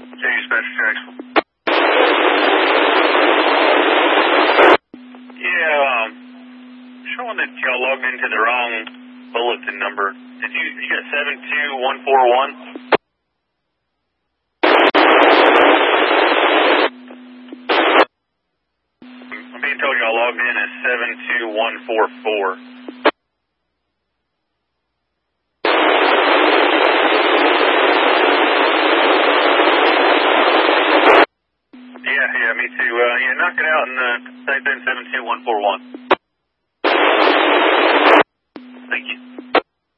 Dispatch Jacksonville. Yeah, showing that y'all logged into the wrong bulletin number. Did you got 72141? I'm being told y'all logged in as 72144. Yeah, me too. Knock it out and type in 72141.